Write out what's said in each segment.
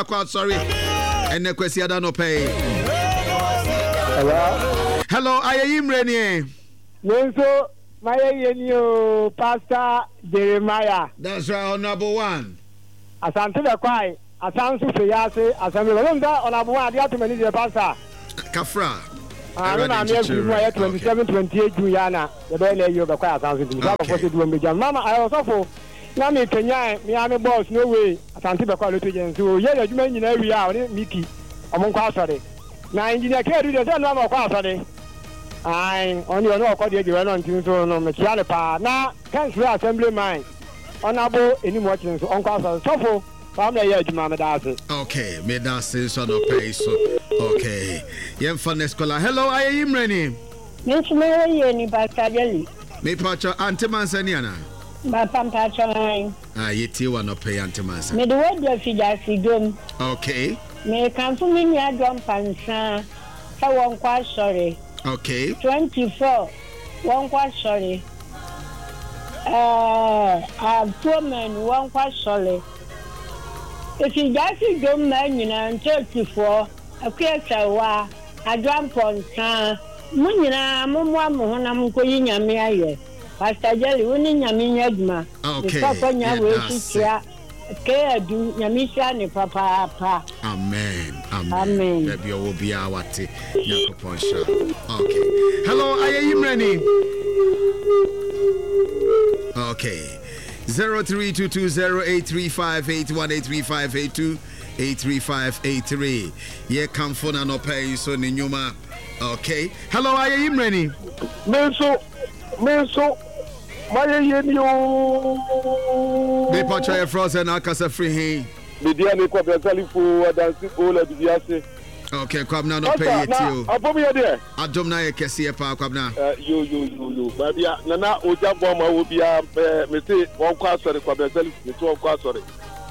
sorry. And the question I don't pay. Hello, I am Renier. So, my Pastor Jeremiah. That's our number one. As I'm to the quiet, as I'm to say, as I'm on a the ottoman pastor. Kafra. I'm here 27, 28 Guyana. The belly you the quiet sounds to me. Mama, I was awful. Nami Kenya, me am a boss, no way. As I'm to the quality, so yeah, you mean in every hour, Mickey, among Quasari. Now, engineer carry the son of Quasari. I only know according to you no Michiana Pa. Now, can't we assembly mine? Honorable any watching on Quasar. So, I'm the edge, Mamma Darcy. Okay, me dancing so no pay so. Okay, Yen Funnes Cola. Hello, I am Rennie. Miss Mary, any Bacadeli. Me patcher Antimansaniana. My Pampacha. Yeti one no pay Antimansan. Me the word of Fidasi. Okay. Me come from me near John Pansa. So one quite sorry. Okay. 24. One quite sorry. Poor man, one quite sorry. If you just don't man, you know, 34, a clear sawa, a jump on San, Munina, Mumma, I'm going to me. Pastor Jelly, winning Yamin okay. Papa Yawa, care do Yamisha, Papa. Amen. Amen. Baby, will be our tea. Okay. Hello, I am Rennie. Okay. 03220835818358283583. Yeah, come phone and pay so Ninyuma. Okay. Hello, I am Rennie. Menso. My you. They portray frozen Akasa free. Media make up a telephone dancing all of the okay, come now, no pay it you. I'll be there. I don't know a cassia park up now. You. Baby, Nana, Oja Bomber will be a mistake. One class for the Quabezel, the 12 class, sorry.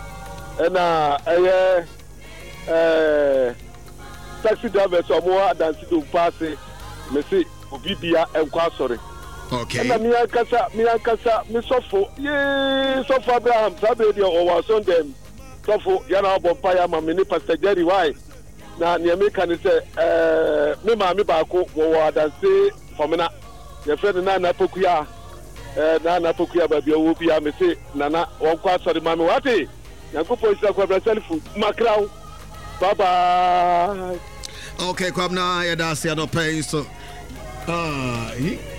And taxi drivers are more than to pass it, Messi, Ubibia, and Quasori. Okay. And Miankasa, Miss Sofo, yes, so far, Abraham, Saturday or was on them. Sofo, Yana Bompire, Mamini, Pastor Jerry, why? Now, the American say, me mammy Bako, or than say, Fomina, your friend Nana Pokuya, Nana Pokuya, but you will be a mistake, Nana, one class for the mammy, what is? Yanko is a quadruple Macron. Bye bye. Okay, come now, I don't pay so.